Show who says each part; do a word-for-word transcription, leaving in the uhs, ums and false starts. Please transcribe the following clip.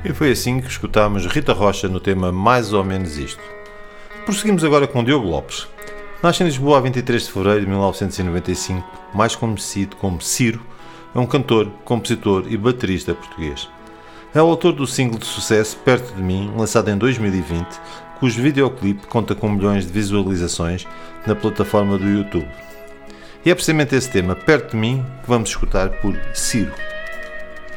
Speaker 1: E foi assim que escutámos Rita Rocha no tema Mais ou Menos Isto. Prosseguimos agora com Diogo Lopes. Nasce em Lisboa a vinte e três de fevereiro de mil novecentos e noventa e cinco, mais conhecido como Ciro, é um cantor, compositor e baterista português. É o autor do single de sucesso Perto de Mim, lançado em dois mil e vinte, cujo videoclipe conta com milhões de visualizações na plataforma do YouTube. E é precisamente esse tema, Perto de Mim, que vamos escutar por Ciro.